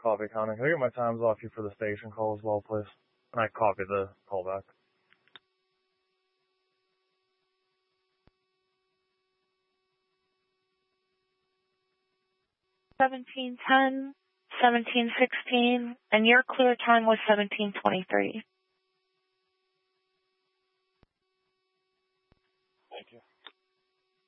Copy, Connor. Can I get my times off you for the station call as well, please? And I copy the callback. 17:10, 17:16, and your clear time was 17:23. Thank you.